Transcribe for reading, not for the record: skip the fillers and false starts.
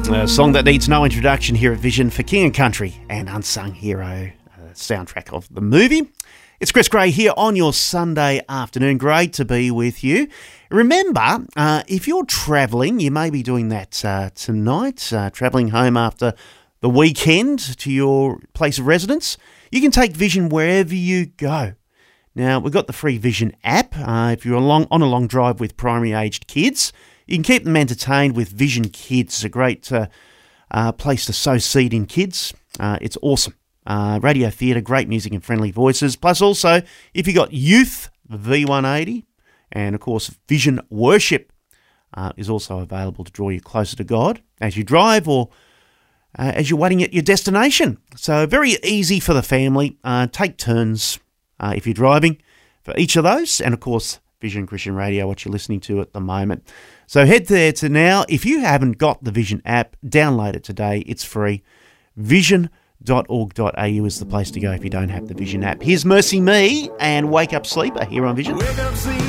A song that needs no introduction here at Vision for King and Country and Unsung Hero, soundtrack of the movie. It's Chris Gray here on your Sunday afternoon. Great to be with you. Remember, if you're travelling, you may be doing that tonight, travelling home after the weekend to your place of residence. You can take Vision wherever you go. Now, we've got the free Vision app. If you're on a long drive with primary-aged kids, you can keep them entertained with Vision Kids. It's a great place to sow seed in kids. It's awesome. Radio theatre, great music and friendly voices. Plus also, if you got Youth V180, and of course Vision Worship is also available to draw you closer to God as you drive or as you're waiting at your destination. So very easy for the family. Take turns if you're driving for each of those. And of course, Vision Christian Radio, what you're listening to at the moment. So head there to now. If you haven't got the Vision app, download it today. It's free. Vision.org.au is the place to go if you don't have the Vision app. Here's Mercy Me and Wake Up Sleeper here on Vision. Wake up, sleeper.